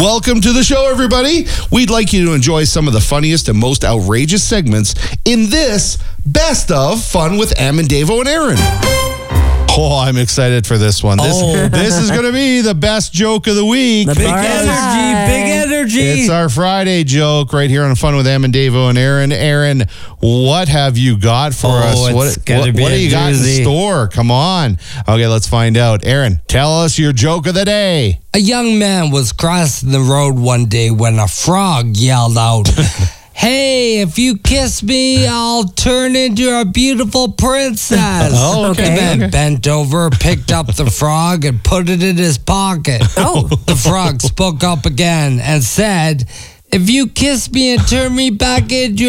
Welcome to the show, everybody. We'd like you to enjoy some of the funniest and most outrageous segments in this Best of Fun with Am and Davo and Aaron. Oh, I'm excited for this one. This is going to be the best joke of the week. Big energy. It's our Friday joke right here on Fun with Am and Davo and Aaron. Aaron, what have you got for us? What do you got in store? Come on. Okay, let's find out. Aaron, tell us your joke of the day. A young man was crossing the road one day when a frog yelled out, "Hey, if you kiss me, I'll turn into a beautiful princess." Okay. The man bent over, picked up the frog, and put it in his pocket. The frog spoke up again and said, "If you kiss me and turn me back into